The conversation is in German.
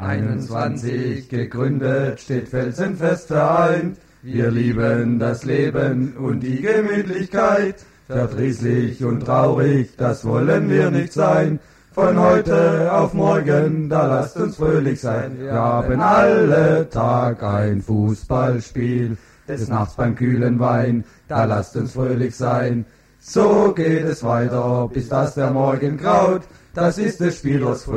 21 gegründet, steht felsenfest vereint. Wir lieben das Leben und die Gemütlichkeit. Verdrießlich und traurig, das wollen wir nicht sein. Von heute auf morgen, da lasst uns fröhlich sein. Wir haben alle Tag ein Fußballspiel, des Nachts beim kühlen Wein, da lasst uns fröhlich sein. So geht es weiter, bis dass der Morgen graut. Das ist des Spielers Fröhlichkeit.